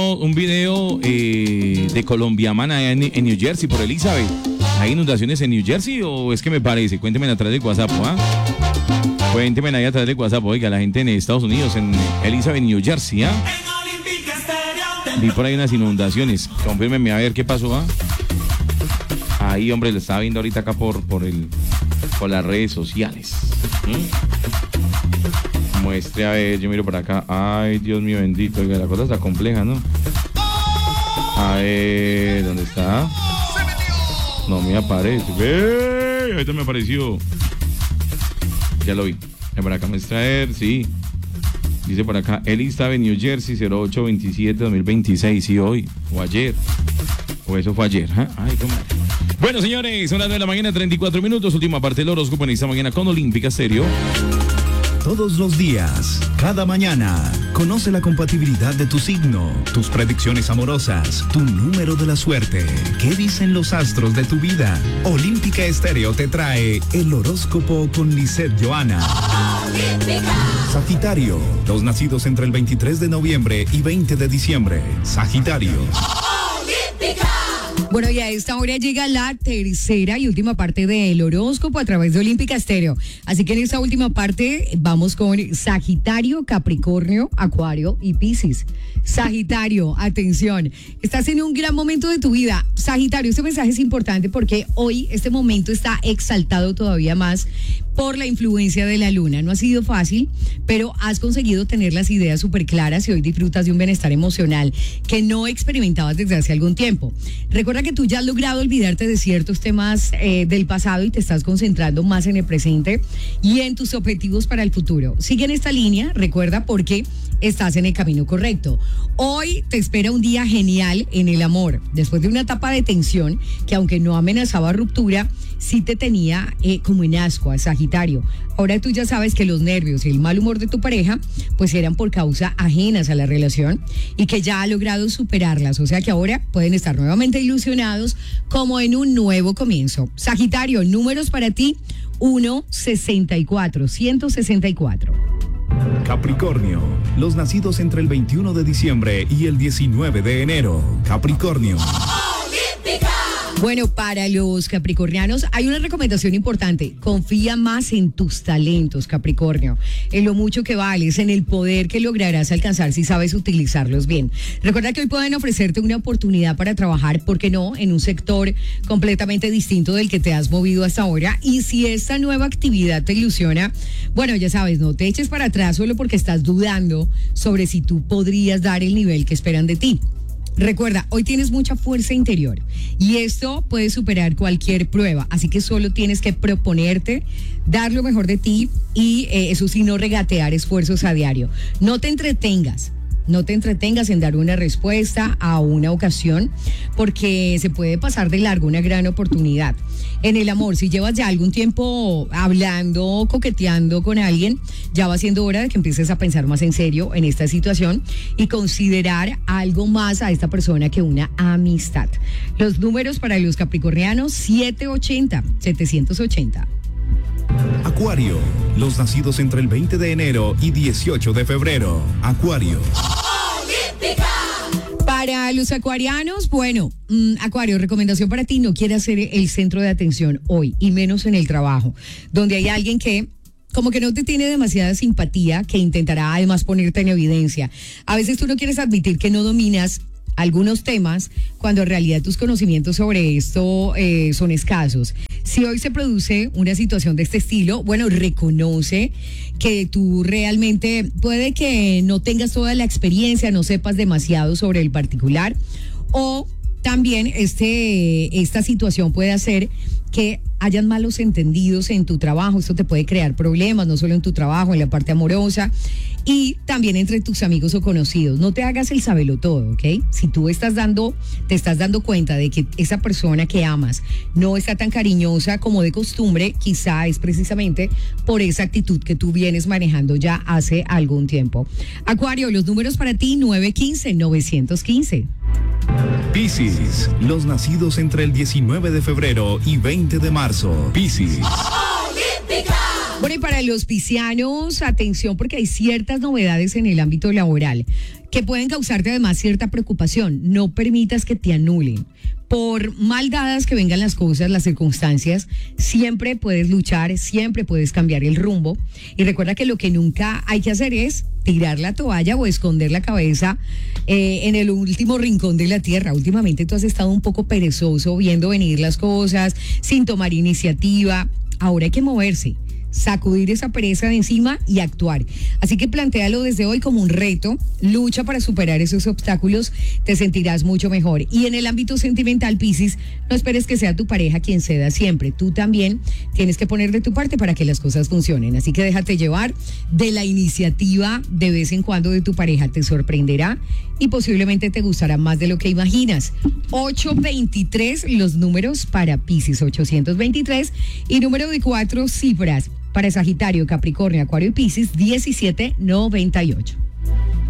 Un video de Colombiamana allá en New Jersey por Elizabeth. ¿Hay inundaciones en New Jersey o es que me parece? Cuéntenme a través del WhatsApp, ¿ah? Cuéntenme ahí a través del WhatsApp, oiga, la gente en Estados Unidos, en Elizabeth, New Jersey, ¿ah? Vi por ahí unas inundaciones. Confírmenme a ver qué pasó, ¿ah? Ahí, hombre, lo estaba viendo ahorita acá por las redes sociales. Muestre, a ver, yo miro por acá. Ay, Dios mío bendito, oiga, la cosa está compleja, ¿no? A ver, ¿dónde está? No me aparece. ¡Ve! Ahorita me apareció. Ya lo vi. Por acá muestra, a ver, sí. Dice por acá, Elizabeth, New Jersey, 08-27-2026. Sí, hoy, o ayer. O eso fue ayer, ¿eh? Ay, qué madre. Bueno, señores, son las 9 de la mañana, 34 minutos. Última parte del horóscopo en esta mañana con Olímpica Stereo. Todos los días, cada mañana, conoce la compatibilidad de tu signo, tus predicciones amorosas, tu número de la suerte. ¿Qué dicen los astros de tu vida? Olímpica Stereo te trae el horóscopo con Lisette Johanna. Sagitario, los nacidos entre el 23 de noviembre y 20 de diciembre. Sagitario. Bueno, y a esta hora llega la tercera y última parte del horóscopo a través de Olímpica Stereo. Así que en esta última parte vamos con Sagitario, Capricornio, Acuario y Piscis. Sagitario, atención, estás en un gran momento de tu vida. Sagitario, este mensaje es importante porque hoy este momento está exaltado todavía más por la influencia de la luna. No ha sido fácil, pero has conseguido tener las ideas súper claras y hoy disfrutas de un bienestar emocional que no experimentabas desde hace algún tiempo. Recuerda que tú ya has logrado olvidarte de ciertos temas del pasado y te estás concentrando más en el presente y en tus objetivos para el futuro. Sigue en esta línea, recuerda, porque estás en el camino correcto. Hoy te espera un día genial en el amor, después de una etapa de tensión que, aunque no amenazaba ruptura, sí te tenía como en ascuas, Sagitario. Ahora tú ya sabes que los nervios y el mal humor de tu pareja pues eran por causa ajenas a la relación y que ya ha logrado superarlas, o sea que ahora pueden estar nuevamente ilusionados como en un nuevo comienzo. Sagitario, números para ti: 164, 164. Capricornio, los nacidos entre el 21 de diciembre y el 19 de enero. Capricornio. Bueno, para los capricornianos hay una recomendación importante. Confía más en tus talentos, Capricornio, en lo mucho que vales, en el poder que lograrás alcanzar si sabes utilizarlos bien. Recuerda que hoy pueden ofrecerte una oportunidad para trabajar, ¿por qué no?, en un sector completamente distinto del que te has movido hasta ahora. Y si esta nueva actividad te ilusiona, bueno, ya sabes, no te eches para atrás solo porque estás dudando sobre si tú podrías dar el nivel que esperan de ti. Recuerda, hoy tienes mucha fuerza interior y esto puede superar cualquier prueba, así que solo tienes que proponerte dar lo mejor de ti y eso sí, no regatear esfuerzos a diario. No te entretengas en dar una respuesta a una ocasión porque se puede pasar de largo una gran oportunidad. En el amor, si llevas ya algún tiempo hablando, coqueteando con alguien, ya va siendo hora de que empieces a pensar más en serio en esta situación y considerar algo más a esta persona que una amistad. Los números para los capricornianos: 780, 780. Acuario, los nacidos entre el 20 de enero y 18 de febrero. Acuario. Para los acuarianos, bueno, Acuario, recomendación para ti: no quieras ser el centro de atención hoy, y menos en el trabajo, donde hay alguien que como que no te tiene demasiada simpatía, que intentará además ponerte en evidencia. A veces tú no quieres admitir que no dominas algunos temas cuando en realidad tus conocimientos sobre esto son escasos. Si hoy se produce una situación de este estilo, bueno, reconoce que tú realmente puede que no tengas toda la experiencia, no sepas demasiado sobre el particular, o también esta situación puede hacer que hayan malos entendidos en tu trabajo. Esto te puede crear problemas, no solo en tu trabajo, en la parte amorosa y también entre tus amigos o conocidos. No te hagas el sabelotodo, ¿ok? Si tú te estás dando cuenta de que esa persona que amas no está tan cariñosa como de costumbre, quizá es precisamente por esa actitud que tú vienes manejando ya hace algún tiempo. Acuario, los números para ti: 915, 915. Piscis, los nacidos entre el 19 de febrero y 20 de marzo. Piscis. Bueno, y para los piscianos, atención, porque hay ciertas novedades en el ámbito laboral que pueden causarte además cierta preocupación. No permitas que te anulen. Por mal dadas que vengan las cosas, las circunstancias, siempre puedes luchar, siempre puedes cambiar el rumbo. Y recuerda que lo que nunca hay que hacer es tirar la toalla o esconder la cabeza en el último rincón de la tierra. Últimamente tú has estado un poco perezoso viendo venir las cosas, sin tomar iniciativa. Ahora hay que moverse, sacudir esa pereza de encima y actuar. Así que plantéalo desde hoy como un reto, lucha para superar esos obstáculos, te sentirás mucho mejor. Y en el ámbito sentimental, Piscis, no esperes que sea tu pareja quien ceda siempre. Tú también tienes que poner de tu parte para que las cosas funcionen. Así que déjate llevar de la iniciativa de vez en cuando de tu pareja, te sorprenderá y posiblemente te gustará más de lo que imaginas. 823 los números para Piscis, 823, y número de 4 cifras para Sagitario, Capricornio, Acuario y Piscis, 1798.